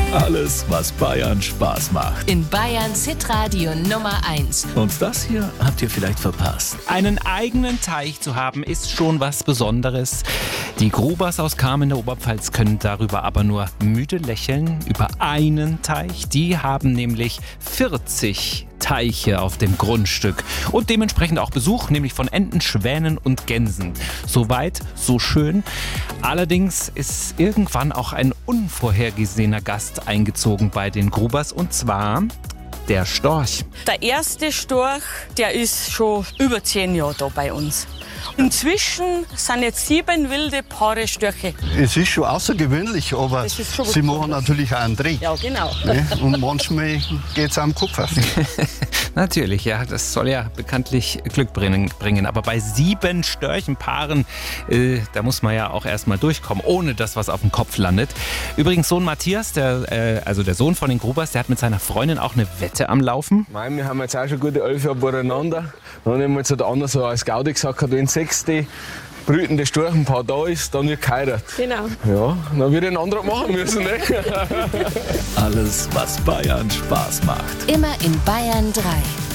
Alles, was Bayern Spaß macht. In Bayerns Hitradio Nummer 1. Und das hier habt ihr vielleicht verpasst. Einen eigenen Teich zu haben, ist schon was Besonderes. Die Grubers aus Cham in der Oberpfalz können darüber aber nur müde lächeln. Über einen Teich. Die haben nämlich 40 Teiche auf dem Grundstück und dementsprechend auch Besuch, nämlich von Enten, Schwänen und Gänsen. Soweit, so schön. Allerdings ist irgendwann auch ein unvorhergesehener Gast eingezogen bei den Grubers, und zwar der Storch. Der erste Storch, der ist schon über 10 Jahre da bei uns. Inzwischen sind jetzt 7 wilde Paare Störche. Es ist schon außergewöhnlich, aber Das ist schon was sie machen Besonderes. natürlich auch einen Trick. Ja, genau. Ne? Und manchmal geht es am Kopf auf. Natürlich, ja, das soll ja bekanntlich Glück bringen. Aber bei 7 Störchenpaaren, da muss man ja auch erstmal durchkommen, ohne dass was auf dem Kopf landet. Übrigens, Sohn Matthias, der Sohn von den Grubers, der hat mit seiner Freundin auch eine Wette am Laufen. Nein, wir haben jetzt auch schon gute 11 Jahre beieinander. Dann haben wir jetzt der andere so als Gaudi gesagt, wenn 6. brütende Storchenpaar da ist, dann wird geheiratet. Genau. Ja, dann wird ein anderer machen müssen. Ne? Alles, was Bayern Spaß macht. Immer in Bayern 3.